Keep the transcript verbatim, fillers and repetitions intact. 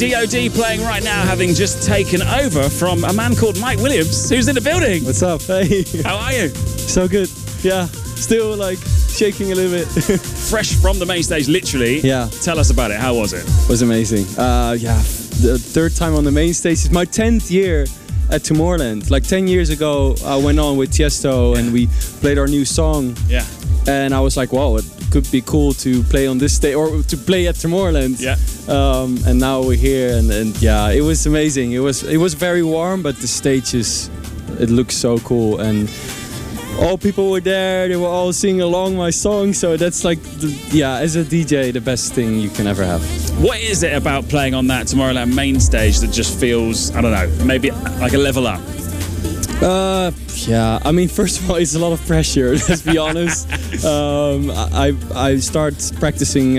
D O D playing right now, having just taken over from a man called Mike Williams, who's in the building. What's up? Hey. How are you? So good. Yeah. Still like shaking a little bit. Fresh from the main stage, literally. Yeah. Tell us about it. How was it? It was amazing. Uh, yeah. The third time on the main stage. It's my tenth year at Tomorrowland. Like ten years ago, I went on with Tiesto, yeah, and we played our new song. Yeah. And I was like, wow, it could be cool to play on this stage or to play at Tomorrowland. Yeah. Um, and now we're here, and, and yeah, it was amazing. It was it was very warm, but the stage is, it looks so cool, and all people were there. They were all singing along my song. So that's like, the, yeah, as a D J, the best thing you can ever have. What is it about playing on that Tomorrowland main stage that just feels, I don't know, maybe like a level up? Uh, yeah, I mean, first of all, it's a lot of pressure, let's be honest. um, I, I start practicing